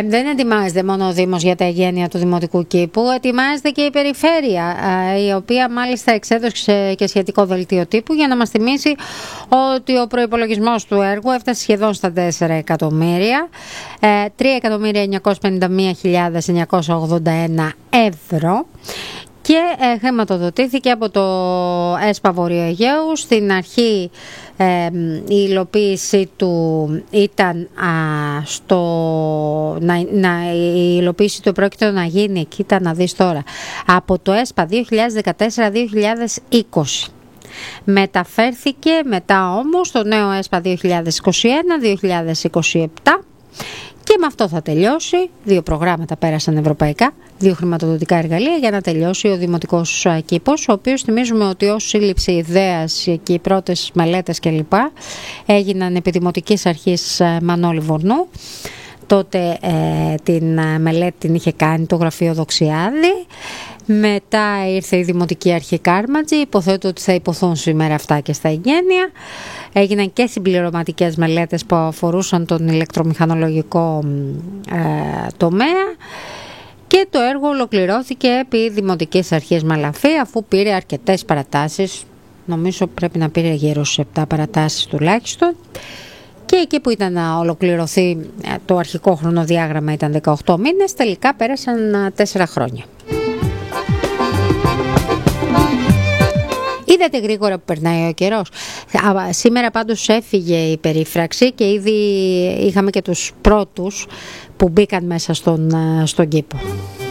Δεν ετοιμάζεται μόνο ο Δήμος για τα εγγένεια του Δημοτικού Κήπου, ετοιμάζεται και η Περιφέρεια, η οποία μάλιστα εξέδωσε και σχετικό δελτίο τύπου για να μας θυμίσει ότι ο προϋπολογισμός του έργου έφτασε σχεδόν στα 4 εκατομμύρια, 3.951.981 ευρώ, και χρηματοδοτήθηκε από το ΕΣΠΑ Βορείου Αιγαίου. Στην αρχή η υλοποίηση του ήταν η υλοποίηση του πρόκειται να γίνει, εκεί να δεις τώρα, από το ΕΣΠΑ 2014-2020. Μεταφέρθηκε μετά όμως στο νέο ΕΣΠΑ 2021-2027 και με αυτό θα τελειώσει. 2 προγράμματα πέρασαν ευρωπαϊκά, 2 χρηματοδοτικά εργαλεία για να τελειώσει ο Δημοτικός Κήπος, ο οποίος θυμίζουμε ότι ως σύλληψη ιδέας και οι πρώτες μελέτες κλπ. Έγιναν επί Δημοτικής Αρχής Μανώλη Βορνού. Τότε την μελέτη την είχε κάνει το Γραφείο Δοξιάδη. Μετά ήρθε η Δημοτική Αρχή Κάρματζη. Υποθέτω ότι θα υποθούν σήμερα αυτά και στα εγγένεια. Έγιναν και συμπληρωματικές μελέτες που αφορούσαν τον ηλεκτρομηχανολογικό τομέα. Και το έργο ολοκληρώθηκε επί Δημοτικής Αρχής Μαλαφή, αφού πήρε αρκετές παρατάσεις. Νομίζω πρέπει να πήρε γύρω σε 7 παρατάσεις τουλάχιστον. Και εκεί που ήταν να ολοκληρωθεί το αρχικό χρονοδιάγραμμα ήταν 18 μήνες, τελικά πέρασαν 4 χρόνια. Είδατε γρήγορα που περνάει ο καιρός. Σήμερα πάντως έφυγε η περίφραξη και ήδη είχαμε και τους πρώτους που μπήκαν μέσα στον κήπο.